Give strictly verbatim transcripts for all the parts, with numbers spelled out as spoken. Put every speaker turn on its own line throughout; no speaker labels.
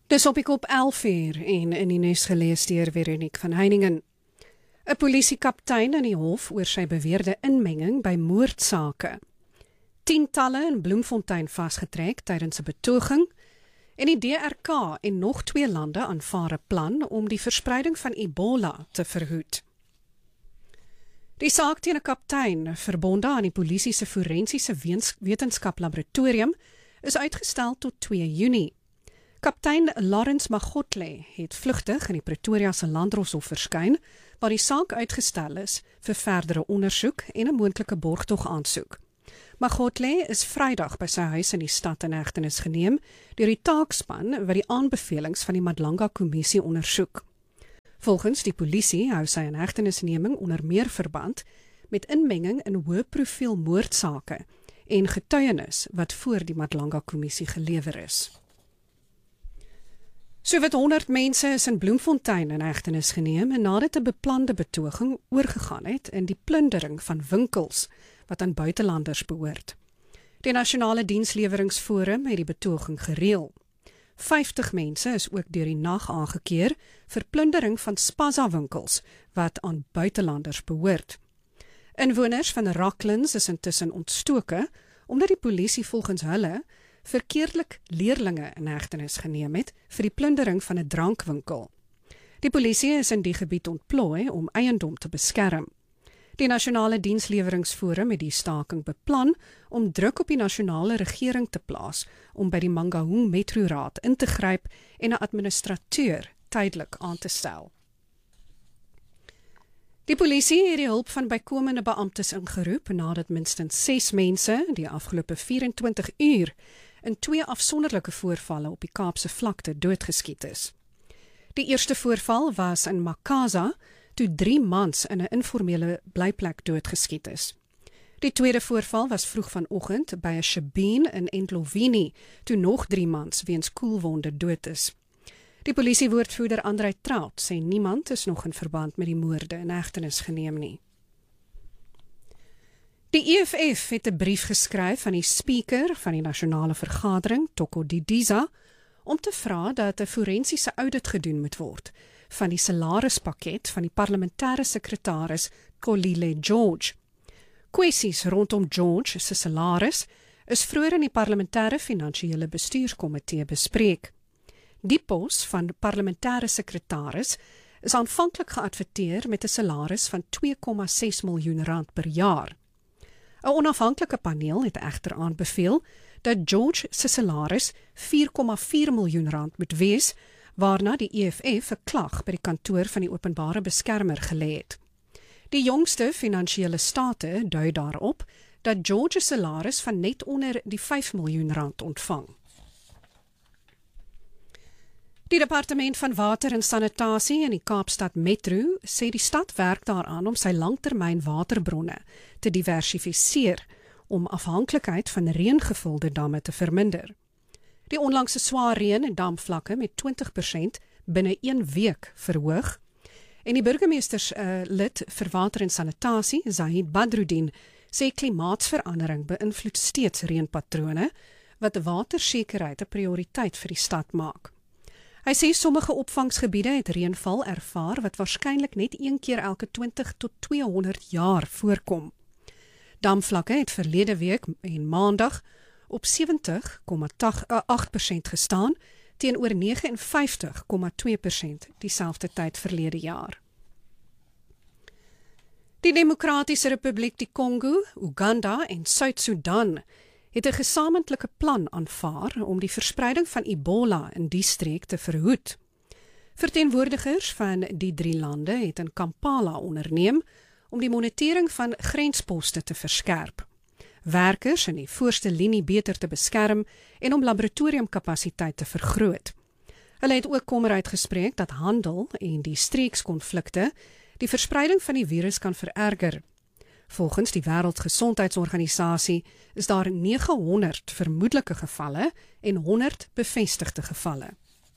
Dis op die kop elf uur en in die nuus gelees deur Veronique van Heiningen. 'n Polisiekaptein in die hof oor sy beweerde inmenging by moordsake. Tientalle in Bloemfontein vasgetrek tydens 'n betoging en die D R K en nog twee lande aanvaar 'n plan om die verspreiding van Ebola te verhoed. Die saak teen 'n kaptein verbonde aan die polisie se forensiese wetenskap laboratorium is uitgestel tot twee Junie. Kaptein Lawrence Magotle het vlugtig in die Pretoria se Landdroshof verskyn, waar die saak uitgestel is vir verdere ondersoek en 'n moontlike borgtog aansoek. Magotle is Vrydag by sy huis in die stad in hegtenis geneem deur die taakspan wat die aanbevelings van die Madlanga-kommissie ondersoek. Volgens die polisie hou sy inhegtenisneming onder meer verband met inmenging in hoë-profiel moordsake en getuienis wat voor die Madlanga-kommissie gelewer is. Sowat honderd mense is in Bloemfontein in hegtenis geneem en nadat 'n beplande betoging oorgegaan het in die plundering van winkels wat aan buitelanders behoort. Die Nasionale Diensleweringsforum het die betoging gereël. vyftig mense is ook deur die nag aangekeer vir plundering van Spaza-winkels wat aan buitelanders behoort. Inwoners van Rocklands is intussen ontstoke omdat die polisie volgens hulle verkeerdelik leerlinge in hegtenis geneem het vir die plundering van 'n drankwinkel. Die polisie is in die gebied ontplooi om eiendom te beskerm. Die Nasionale Diensleweringsforum het die staking beplan om druk op die nasionale regering te plaas om by die Mangaung Metroraad in te gryp en 'n administrateur tydelik aan te stel. Die polisie het die hulp van bykomende beamptes ingeroep nadat minstens ses mense die afgelope vyf-en-twintig uur in twee afsonderlike voorvalle op die Kaapse vlakte doodgeskiet is. Die eerste voorval was in Makaza, toe drie mans in 'n informele blyplek doodgeskiet is. Die tweede voorval was vroeg vanoggend by 'n shebeen in Entlovini, toe nog drie mans weens koelwonde dood is. Die polisiewoordvoerder Andrei Traut sê niemand is nog in verband met die moorde in hegtenis geneem nie. Die E F F het 'n brief geskryf aan die speaker van die nasionale vergadering, Toko Didiza, om te vra dat 'n forensiese audit gedoen moet word van die salarispakket van die parlementêre sekretaris Kolile George. Kwessies rondom George se salaris is vroeër in die parlementêre finansiële bestuurskomitee bespreek. Die pos van parlementêre sekretaris is aanvanklik geadverteer met 'n salaris van twee komma ses miljoen rand per jaar. 'n Onafhanklike paneel het egter aanbeveel dat George se salaris vier komma vier miljoen rand moet wees, waarna die E F F 'n klag by die kantoor van die openbare beskermer gelê het. Die jongste finansiële state dui daarop dat George se salaris van net onder die vyf miljoen rand ontvang. Die Departement van Water en Sanitasie in die Kaapstad Metro sê die stad werk daaraan om sy langtermyn waterbronne te diversifiseer om afhanklikheid van reëngevulde damme te verminder. Die onlangse swaar reën en damvlakke met twintig persent binne een week verhoog en die burgemeesters uh, lid vir Water en Sanitasie, Zahid Badruddin, sê klimaatsverandering beïnvloed steeds reënpatrone wat watersekerheid 'n prioriteit vir die stad maak. Hy sê sommige opvangsgebiede het reënval ervaar wat waarskynlik net een keer elke twintig tot tweehonderd jaar voorkom. Damvlakke het verlede week en maandag op sewentig komma agt persent gestaan teenoor vyf nege komma twee persent dieselfde tyd verlede jaar. Die Demokratiese Republiek die Kongo, Uganda en Suid-Sudan het 'n gesamentlike plan aanvaar om die verspreiding van Ebola in die streek te verhoed. Verteenwoordigers van die drie lande het in Kampala onderneem om die monitering van grensposte te verskerp, werkers in die voorste linie beter te beskerm en om laboratoriumkapasiteit te vergroot. Hulle het ook kommer uitgespreek dat handel en die streekskonflikte die verspreiding van die virus kan vererger. Volgens die Wêreldgesondheidsorganisasie is daar negenhonderd vermoedelike gevalle en honderd bevestigde gevalle.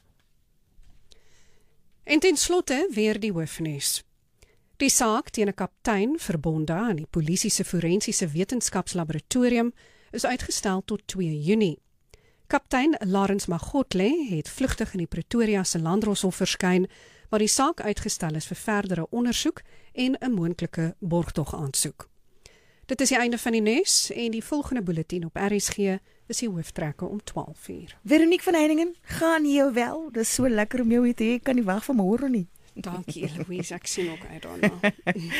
En ten slotte weer die hoofnuus. Die saak teen 'n kaptein verbonde aan die polisie se forensiese wetenskapslaboratorium is uitgestel tot twee Junie. Kaptein Lawrence Magotle het vlugtig in die Pretoria se Landdroshof verskyn, waar die saak uitgestel is vir verdere ondersoek en 'n moontlike borgtog aansoek. Dit is die einde van die nuus en die volgende bulletin op R S G is die hooftrekke om twaalf uur.
Veronique van Heiningen, gaan jou wel? Dis so lekker om jou hier te hê, kan nie wag vir môre nie.
Dankie Eloise, ek sien ook uit daarna.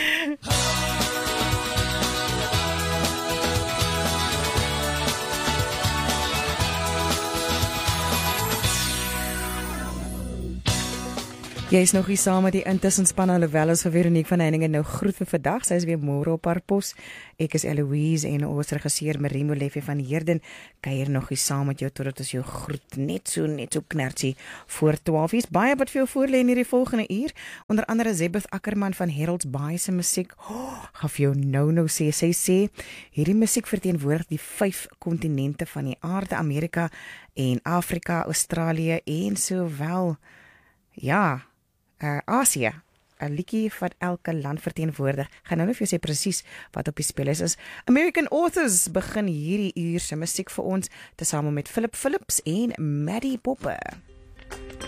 Jy is nog hier saam met die intussenspan, alhoewel ons vir Veronique van Heiningen nou groet vir vandag. Sy is weer môre op haar pos. Ek is Eloise en ons regisseur Marie Molefe van Heerden kuier nog hier saam met jou totdat ons jou groet net so net so knertsie voor twaalf uur. Baie wat vir jou voorlê in hierdie volgende uur, onder andere Zebeth Ackerman van Harold's Bay se musiek. Oh, gaan vir jou nou nou sê sy sê hierdie musiek verteenwoordig die vyf kontinente van die aarde, Amerika en Afrika, Australië en sowel ja Uh, Asië, 'n liedjie van elke land verteenwoordig. Gaan nou net vir jou sê presies wat op die spel is. is American Authors begin hierdie uur se musiek vir ons tesame met Philip Phillips en Maddie Popper.